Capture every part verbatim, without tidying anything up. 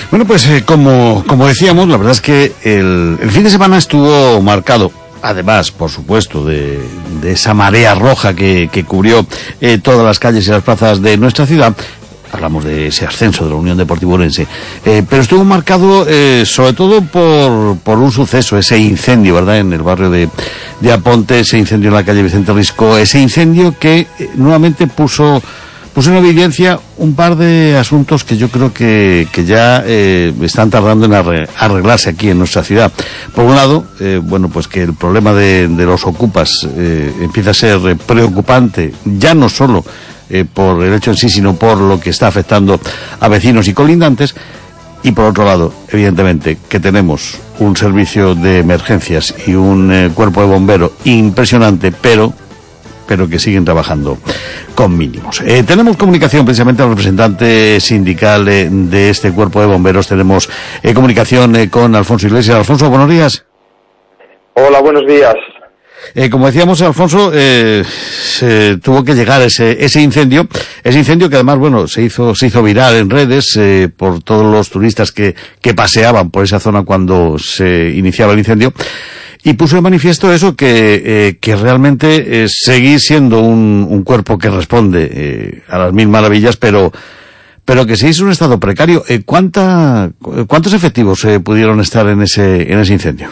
Bueno, pues eh, como, como decíamos, la verdad es que el, el fin de semana estuvo marcado, además, por supuesto, de, de esa marea roja que, que cubrió eh, todas las calles y las plazas de nuestra ciudad. Hablamos de ese ascenso de la Unión Deportiva Ourense, eh, pero estuvo marcado eh, sobre todo por, por un suceso, ese incendio, ¿verdad?, en el barrio de, de Aponte, ese incendio en la calle Vicente Risco, ese incendio que eh, nuevamente puso puso en evidencia un par de asuntos que yo creo que, que ya eh, están tardando en arreglarse aquí en nuestra ciudad. Por un lado, eh, bueno, pues que el problema de, de los ocupas eh, empieza a ser preocupante, ya no solo eh, por el hecho en sí, sino por lo que está afectando a vecinos y colindantes. Y por otro lado, evidentemente, que tenemos un servicio de emergencias y un eh, cuerpo de bomberos impresionante, pero pero que siguen trabajando con mínimos. Eh, tenemos comunicación precisamente al representante sindical eh, de este cuerpo de bomberos. Tenemos eh, comunicación eh, con Alfonso Iglesias. Alfonso, buenos días. Hola, buenos días. Eh, como decíamos, Alfonso, eh, se tuvo que llegar ese, ese incendio, ese incendio que además, bueno, se hizo, se hizo viral en redes eh, por todos los turistas que, que paseaban por esa zona cuando se iniciaba el incendio. Y puso de manifiesto eso, que, eh, que realmente eh, seguís siendo un, un cuerpo que responde eh, a las mil maravillas, pero pero que seguís en un estado precario. Eh, ¿cuánta, ¿Cuántos efectivos eh, pudieron estar en ese en ese incendio?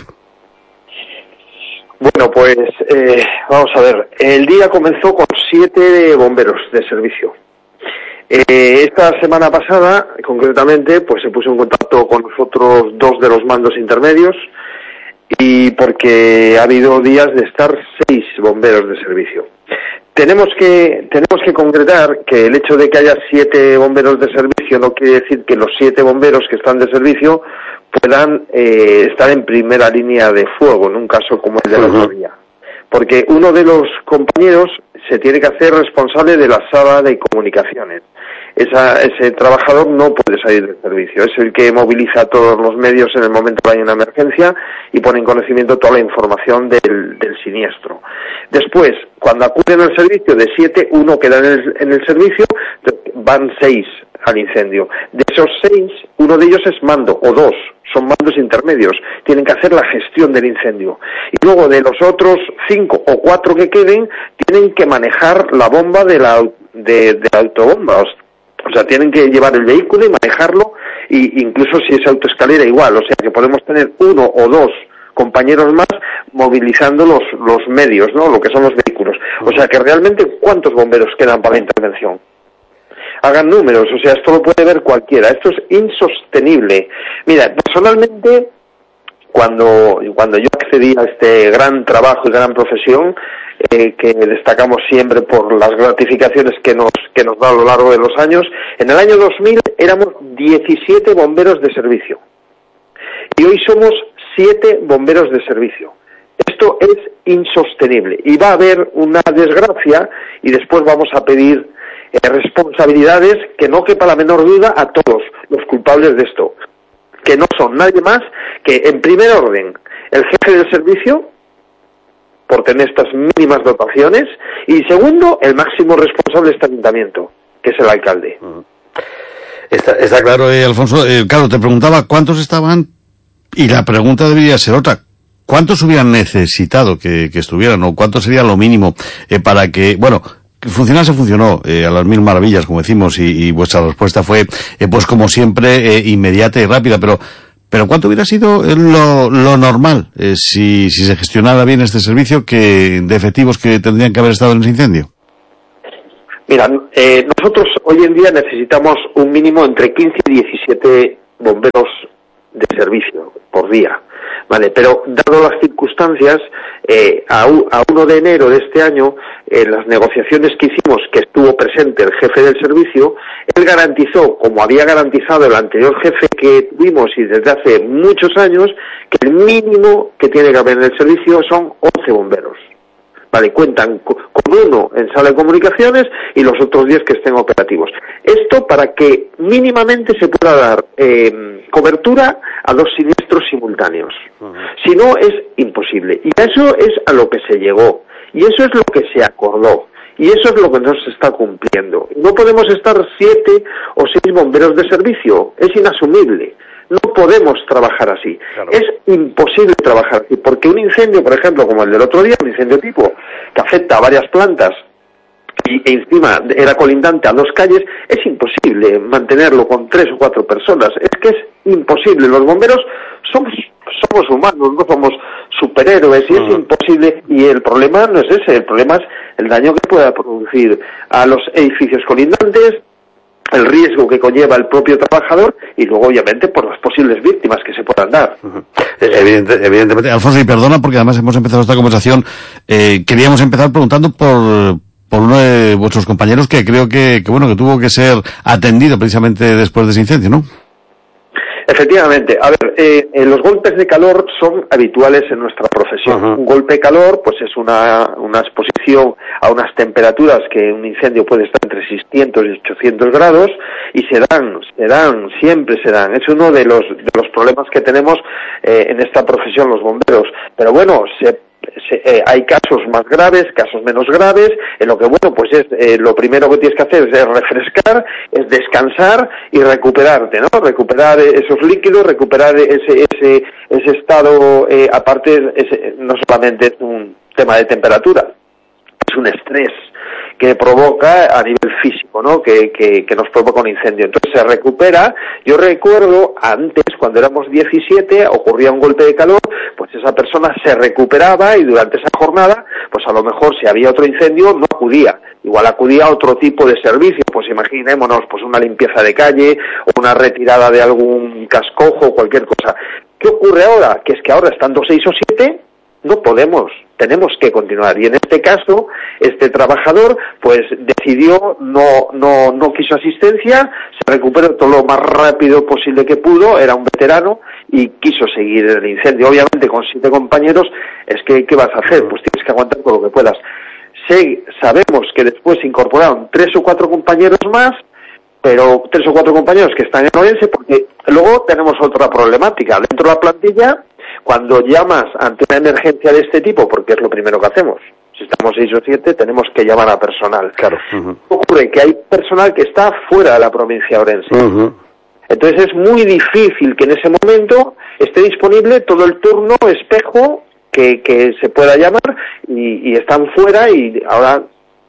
Bueno, pues eh, vamos a ver. El día comenzó con siete bomberos de servicio. Eh, esta semana pasada, concretamente, pues se puso en contacto con nosotros dos de los mandos intermedios, y porque ha habido días de estar seis bomberos de servicio. Tenemos que tenemos que concretar que el hecho de que haya siete bomberos de servicio no quiere decir que los siete bomberos que están de servicio puedan eh, estar en primera línea de fuego en un caso como el de la otro día. Porque uno de los compañeros se tiene que hacer responsable de la sala de comunicaciones. Esa, ese trabajador no puede salir del servicio, es el que moviliza a todos los medios en el momento que hay una emergencia y pone en conocimiento toda la información del, del siniestro. Después, cuando acuden al servicio de siete, uno queda en el, en el servicio, van seis al incendio. De esos seis, uno de ellos es mando, o dos, son mandos intermedios, tienen que hacer la gestión del incendio. Y luego de los otros cinco o cuatro que queden, tienen que manejar la bomba de la, de, de la autobomba. O sea, tienen que llevar el vehículo y manejarlo, y incluso si es autoescalera igual, o sea que podemos tener uno o dos compañeros más movilizando los, los medios, ¿no?, lo que son los vehículos. O sea que realmente, ¿cuántos bomberos quedan para la intervención? Hagan números, o sea, esto lo puede ver cualquiera, esto es insostenible. Mira, personalmente, cuando, cuando yo accedí a este gran trabajo y gran profesión, eh, que destacamos siempre por las gratificaciones que nos, que nos da a lo largo de los años, en el año dos mil éramos diecisiete bomberos de servicio. Y hoy somos siete bomberos de servicio. Esto es insostenible. Y va a haber una desgracia y después vamos a pedir eh, responsabilidades que no quepa la menor duda a todos los culpables de esto, que no son nadie más que, en primer orden, el jefe del servicio, por tener estas mínimas dotaciones, y segundo, el máximo responsable de este ayuntamiento, que es el alcalde. Está, está claro, eh, Alfonso. Eh, claro, te preguntaba cuántos estaban, y la pregunta debería ser otra. ¿Cuántos hubieran necesitado que, que estuvieran, o cuánto sería lo mínimo eh, para que, bueno, que funcionase, funcionó eh, a las mil maravillas, como decimos, y, y vuestra respuesta fue, eh, pues como siempre, eh, inmediata y rápida, pero pero ¿cuánto hubiera sido lo, lo normal eh, si, si se gestionara bien este servicio que de efectivos que tendrían que haber estado en ese incendio? Mira, eh, nosotros hoy en día necesitamos un mínimo entre quince y diecisiete bomberos de servicio por día, ¿vale? Pero dado las circunstancias, eh, a, a uno de enero de este año, en las negociaciones que hicimos, que estuvo presente el jefe del servicio, él garantizó, como había garantizado el anterior jefe que tuvimos y desde hace muchos años, que el mínimo que tiene que haber en el servicio son once bomberos. Vale, cuentan con uno en sala de comunicaciones y los otros diez que estén operativos. Esto para que mínimamente se pueda dar eh, cobertura a dos siniestros simultáneos. Uh-huh. Si no, es imposible. Y eso es a lo que se llegó. Y eso es lo que se acordó. Y eso es lo que no se está cumpliendo. No podemos estar siete o seis bomberos de servicio, es inasumible. No podemos trabajar así. Claro. Es imposible trabajar así, porque un incendio, por ejemplo, como el del otro día, un incendio tipo que afecta a varias plantas y e encima era colindante a dos calles, es imposible mantenerlo con tres o cuatro personas. Es que es imposible. Los bomberos somos somos humanos, no somos superhéroes, y es imposible. Y el problema no es ese, el problema es el daño que pueda producir a los edificios colindantes, el riesgo que conlleva el propio trabajador y luego obviamente por las posibles víctimas que se puedan dar. Uh-huh. Evidente, evidentemente, Alfonso, y perdona porque además hemos empezado esta conversación, eh, queríamos empezar preguntando por por uno de vuestros compañeros que creo que, que bueno que tuvo que ser atendido precisamente después de ese incendio, ¿no? Efectivamente, a ver, eh, eh, los golpes de calor son habituales en nuestra profesión. Uh-huh. Un golpe de calor, pues es una, una exposición a unas temperaturas que un incendio puede estar entre seiscientos y ochocientos grados, y se dan, se dan, siempre se dan. Es uno de los, de los problemas que tenemos eh, en esta profesión los bomberos. Pero bueno, se Se, eh, hay casos más graves, casos menos graves, en lo que bueno pues es eh, lo primero que tienes que hacer es refrescar, es descansar y recuperarte, ¿no? Recuperar esos líquidos, recuperar ese ese ese estado, eh, aparte ese, no solamente es un tema de temperatura, es un estrés que provoca a nivel físico, ¿no? Que, que, que nos provoca un incendio. Entonces se recupera. Yo recuerdo antes, cuando éramos diecisiete, ocurría un golpe de calor, pues esa persona se recuperaba y durante esa jornada, pues a lo mejor si había otro incendio no acudía. Igual acudía a otro tipo de servicio, pues imaginémonos, pues una limpieza de calle o una retirada de algún cascojo o cualquier cosa. ¿Qué ocurre ahora? Que es que ahora estando seis o siete, no podemos, tenemos que continuar. Y en este caso, este trabajador, pues decidió, no, no, no quiso asistencia, se recuperó todo lo más rápido posible que pudo, era un veterano y quiso seguir el incendio. Obviamente con siete compañeros, es que, ¿qué vas a hacer? Pues tienes que aguantar todo lo que puedas. Sí, sabemos que después se incorporaron tres o cuatro compañeros más, pero tres o cuatro compañeros que están en Orense, porque luego tenemos otra problemática. Dentro de la plantilla, cuando llamas ante una emergencia de este tipo, porque es lo primero que hacemos, si estamos seis o siete, tenemos que llamar a personal. Claro. Uh-huh. Ocurre que hay personal que está fuera de la provincia de Orense. Uh-huh. Entonces es muy difícil que en ese momento esté disponible todo el turno espejo que, que se pueda llamar y, y están fuera, y ahora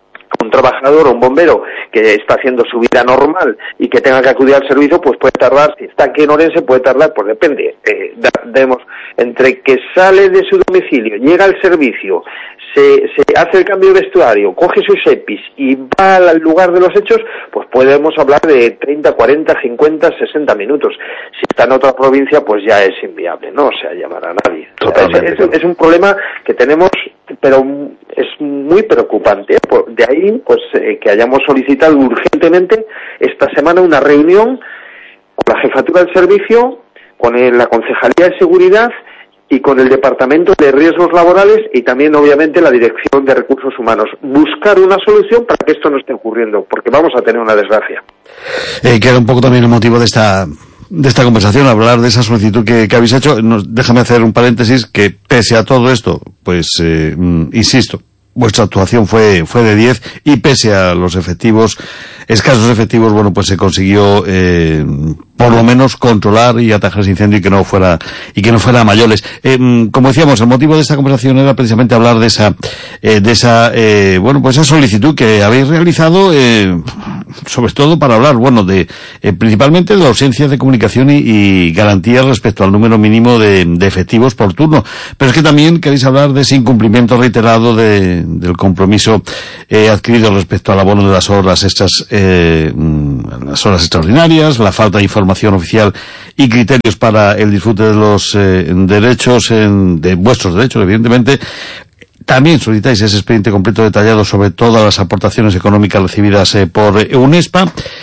un trabajador o un bombero que está haciendo su vida normal y que tenga que acudir al servicio, pues puede tardar, si está aquí en Orense, puede tardar, pues depende, eh, vemos, entre que sale de su domicilio, llega al servicio, se, se hace el cambio de vestuario, coge sus EPIs y va al lugar de los hechos, pues podemos hablar de treinta, cuarenta, cincuenta, sesenta minutos. Si está en otra provincia, pues ya es inviable, no o sea llamar a nadie. Totalmente. Es, es, es un problema que tenemos, pero es muy preocupante. De ahí, pues, eh, que hayamos solicitado urgentemente esta semana una reunión con la jefatura del servicio, con el, la Concejalía de Seguridad y con el Departamento de Riesgos Laborales y también, obviamente, la Dirección de Recursos Humanos. Buscar una solución para que esto no esté ocurriendo, porque vamos a tener una desgracia. Eh, que era un poco también el motivo de esta de esta conversación, hablar de esa solicitud que, que habéis hecho. Nos, déjame hacer un paréntesis, que pese a todo esto, pues, eh, insisto, vuestra actuación fue fue de diez, y pese a los efectivos, escasos efectivos, bueno, pues se consiguió eh, por lo menos controlar y atajar ese incendio y que no fuera y que no fuera a mayores. Eh, como decíamos, el motivo de esta conversación era precisamente hablar de esa eh, de esa eh, bueno, pues esa solicitud que habéis realizado, eh, sobre todo para hablar, bueno, de eh, principalmente de la ausencia de comunicación y, y garantías respecto al número mínimo de, de efectivos por turno. Pero es que también queréis hablar de ese incumplimiento reiterado de del compromiso eh, adquirido respecto al abono de las horas extras, eh, las horas extraordinarias, la falta de información oficial y criterios para el disfrute de los eh, derechos, en, de vuestros derechos, evidentemente. También solicitáis ese expediente completo detallado sobre todas las aportaciones económicas recibidas eh, por eh, UNESPA.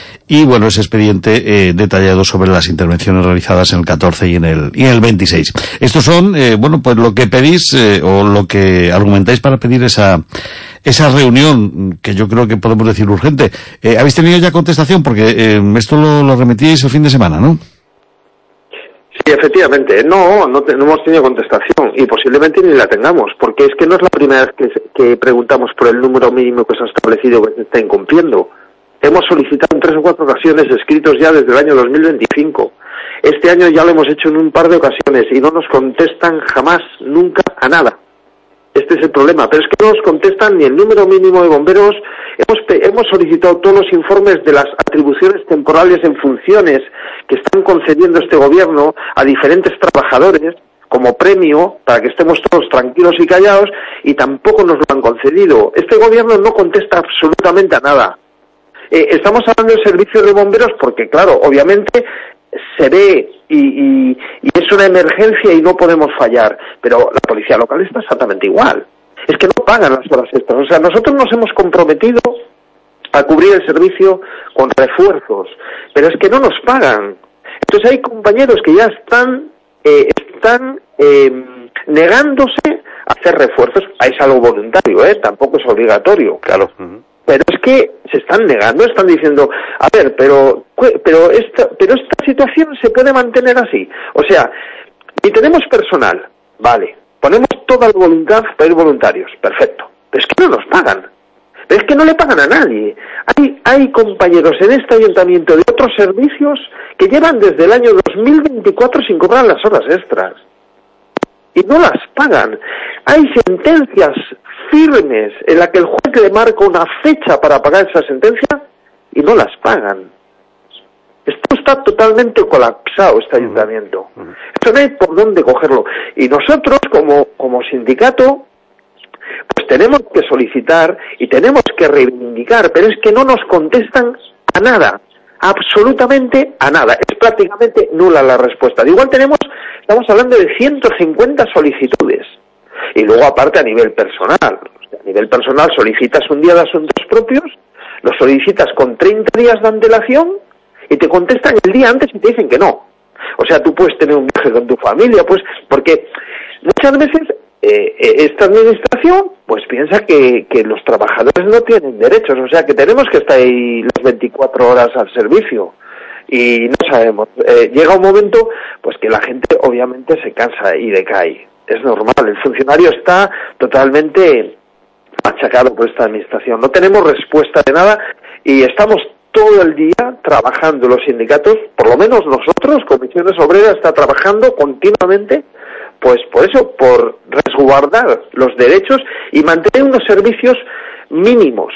Y bueno, ese expediente eh, detallado sobre las intervenciones realizadas en el catorce y en el y en el veintiséis. Estos son, eh, bueno, pues lo que pedís eh, o lo que argumentáis para pedir esa esa reunión, que yo creo que podemos decir urgente. Eh, ¿Habéis tenido ya contestación? Porque eh, esto lo, lo remitíais el fin de semana, ¿no? Sí, efectivamente. No, no, te, no hemos tenido contestación y posiblemente ni la tengamos, porque es que no es la primera vez que, que preguntamos por el número mínimo que se ha establecido que se está incumpliendo. Hemos solicitado en tres o cuatro ocasiones escritos ya desde el año dos mil veinticinco. Este año ya lo hemos hecho en un par de ocasiones y no nos contestan jamás, nunca, a nada. Este es el problema, pero es que no nos contestan ni el número mínimo de bomberos. Hemos, hemos solicitado todos los informes de las atribuciones temporales en funciones que están concediendo este gobierno a diferentes trabajadores como premio para que estemos todos tranquilos y callados, y tampoco nos lo han concedido. Este gobierno no contesta absolutamente a nada. Eh, estamos hablando del servicio de bomberos porque, claro, obviamente se ve y, y, y es una emergencia y no podemos fallar, pero la policía local está exactamente igual. Es que no pagan las horas extras. O sea, nosotros nos hemos comprometido a cubrir el servicio con refuerzos, pero es que no nos pagan. Entonces hay compañeros que ya están eh, están eh, negándose a hacer refuerzos. Es algo voluntario, ¿eh? Tampoco es obligatorio. Claro. Uh-huh. Pero es que se están negando, están diciendo, a ver, pero pero esta pero esta situación se puede mantener así. O sea, si tenemos personal, vale, ponemos toda la voluntad para ir voluntarios, perfecto, pero es que no nos pagan. Pero es que no le pagan a nadie. Hay hay compañeros en este ayuntamiento de otros servicios que llevan desde el año dos mil veinticuatro sin cobrar las horas extras. Y no las pagan. Hay sentencias firmes en la que el juez le marca una fecha para pagar esa sentencia y no las pagan. Esto está totalmente colapsado, este ayuntamiento. Esto no hay por dónde cogerlo. Y nosotros, como, como sindicato, pues tenemos que solicitar y tenemos que reivindicar, pero es que no nos contestan a nada, absolutamente a nada. Es prácticamente nula la respuesta. Igual tenemos, estamos hablando de ciento cincuenta solicitudes. Y luego, aparte, a nivel personal. A nivel personal solicitas un día de asuntos propios, lo solicitas con treinta días de antelación y te contestan el día antes y te dicen que no. O sea, tú puedes tener un viaje con tu familia, pues, porque muchas veces eh, esta administración pues piensa que, que los trabajadores no tienen derechos, o sea, que tenemos que estar ahí las veinticuatro horas al servicio. Y no sabemos. Eh, llega un momento pues que la gente obviamente se cansa y decae. Es normal, el funcionario está totalmente machacado por esta administración. No tenemos respuesta de nada y estamos todo el día trabajando los sindicatos, por lo menos nosotros, Comisiones Obreras, está trabajando continuamente, pues por eso, por resguardar los derechos y mantener unos servicios mínimos,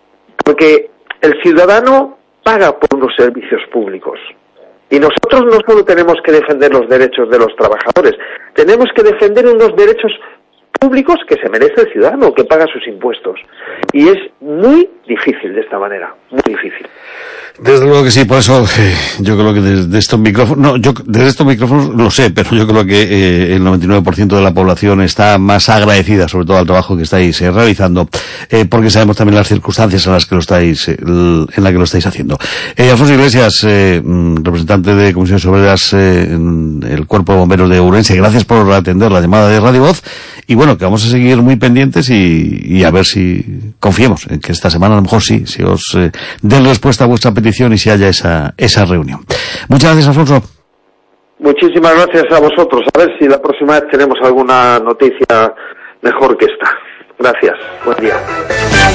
porque el ciudadano paga por unos servicios públicos. Y nosotros no solo tenemos que defender los derechos de los trabajadores, tenemos que defender unos derechos públicos que se merece el ciudadano, que paga sus impuestos. Y es muy difícil de esta manera, muy difícil. Desde luego que sí, por eso eh, yo creo que desde estos micrófonos, no, yo desde estos micrófonos lo sé, pero yo creo que eh, el noventa y nueve por ciento de la población está más agradecida, sobre todo al trabajo que estáis eh, realizando, eh, porque sabemos también las circunstancias en las que lo estáis, eh, en la que lo estáis haciendo. Eh, Alfonso Iglesias, eh, representante de Comisiones Obreras, eh, en el Cuerpo de Bomberos de Ourense, gracias por atender la llamada de Radio Voz, y bueno, que vamos a seguir muy pendientes y, y a ver si confiemos en que esta semana a lo mejor sí, si os eh, den respuesta a vuestra petición y si haya esa, esa reunión. Muchas gracias, Alfonso. Muchísimas gracias a vosotros. A ver si la próxima vez tenemos alguna noticia mejor que esta. Gracias. Buen día.